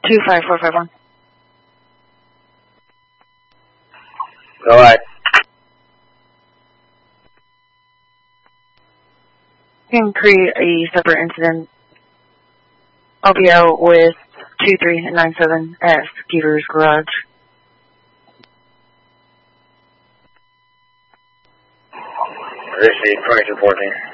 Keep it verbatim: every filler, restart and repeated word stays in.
two five four five one. Go ahead. You can create a separate incident. I'll be out with two three nine seven at Skeeter's Garage. Receive twenty-two fourteen.